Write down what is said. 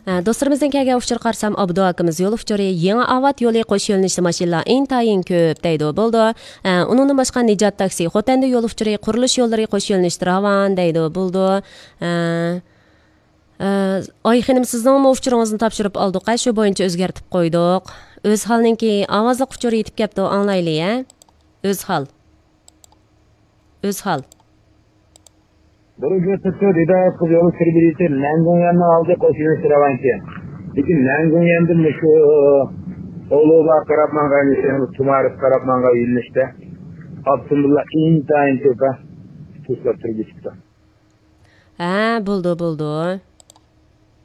Dostlarımızdan kelgan uçur qarsam Abdu akamiz yo'l uçuri yangi avat yo'li qo'sh yo'nalishli mashinalar intayin ko'p deydi bo'ldi. Uningdan boshqa Nijat taksi, Xotanda yo'l uçuri, qurilish yo'llari qo'sh yo'nalishli ravan deydi bo'ldi. Ay xanim sizning uchuringizni topshirib oldik, shu bo'yicha o'zgartib qo'ydik. O'z holninki ovozli uçuri yetib kelibdi, anglayli-a? O'z hol. Burugötüsü Rida kız yolu sürübürüsü Nangungyan'ı aldı koşuyor sıravanki. Peki Nangungyan'da mı şu Oğluğa Karapman'a geçen Tumarız Karapman'a inmişti. Abdullah intayın köpe. Tuzla sürübü çıktı. Buldu.